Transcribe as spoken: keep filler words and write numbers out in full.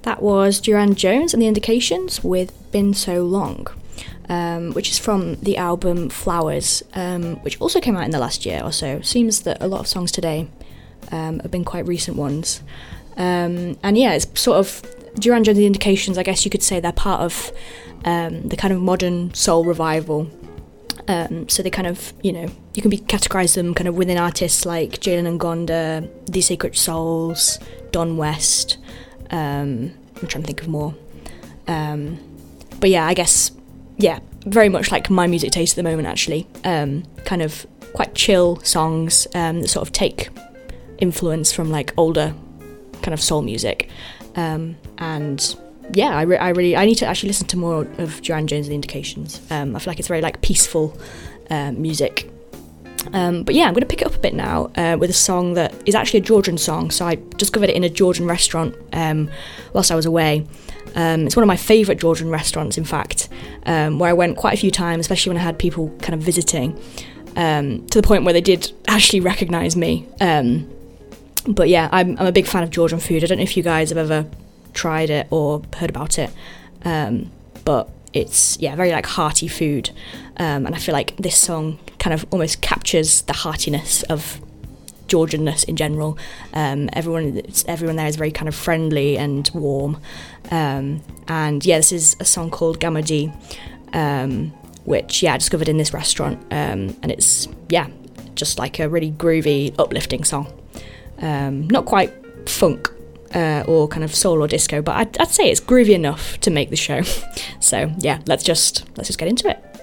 That was Duran Jones and the Indications with Been So Long, um, which is from the album Flowers, um, which also came out in the last year or so. Seems that a lot of songs today um, have been quite recent ones. Um, and yeah, it's sort of Duran Jones and the Indications, I guess you could say they're part of um, the kind of modern soul revival. Um, so they kind of, you know, you can be categorise them kind of within artists like Jalen Ngonda, The Secret Souls, Don West. Um, I'm trying to think of more. Um, but yeah, I guess, yeah, very much like my music taste at the moment, actually. Um, kind of quite chill songs um, that sort of take influence from like older kind of soul music. Um, and yeah, I, re- I really, I need to actually listen to more of Duran Jones and the Indications. Um, I feel like it's very like peaceful uh, music. Um, but yeah, I'm going to pick it up a bit now uh, with a song that is actually a Georgian song. So I discovered it in a Georgian restaurant um, whilst I was away. Um, it's one of my favourite Georgian restaurants, in fact, um, where I went quite a few times, especially when I had people kind of visiting, um, to the point where they did actually recognise me. Um, but yeah, I'm, I'm a big fan of Georgian food. I don't know if you guys have ever tried it or heard about it, um, but it's, yeah, very like hearty food. Um, and I feel like this song kind of almost captures the heartiness of Georgianness in general. Um, everyone, everyone there is very kind of friendly and warm. Um, and yeah, this is a song called Gamodi, um, which yeah, I discovered in this restaurant. Um, and it's yeah, just like a really groovy, uplifting song. Um, not quite funk uh, or kind of soul or disco, but I'd, I'd say it's groovy enough to make the show. So yeah, let's just let's just get into it.